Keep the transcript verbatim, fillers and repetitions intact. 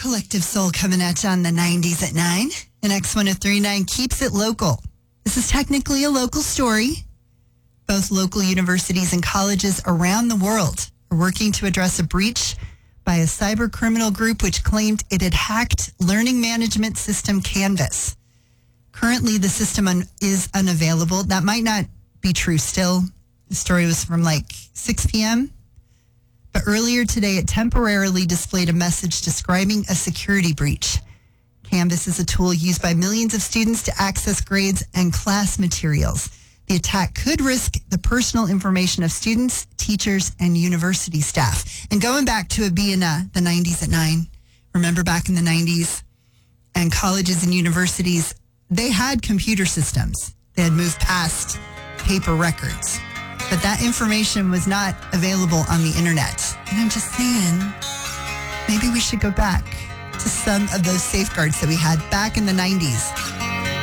Collective Soul coming at you on the nineties at nine. And X one oh three point nine keeps it local. This is technically a local story. Both local universities and colleges around the world are working to address a breach by a cyber criminal group which claimed it had hacked learning management system Canvas. Currently, the system un- is unavailable. That might not be true still. The story was from like six p.m. But earlier today, it temporarily displayed a message describing a security breach. Canvas is a tool used by millions of students to access grades and class materials. The attack could risk the personal information of students, teachers, and university staff. And going back to it being uh, the nineties at nine, remember back in the nineties, and colleges and universities, they had computer systems. They had moved past paper records. But that information was not available on the internet. And I'm just saying, maybe we should go back to some of those safeguards that we had back in the nineties.